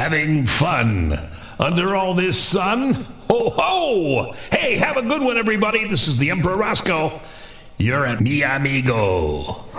having fun under all this sun. Ho ho! Hey, have a good one, everybody. This is the Emperor Roscoe. You're at Mi Amigo.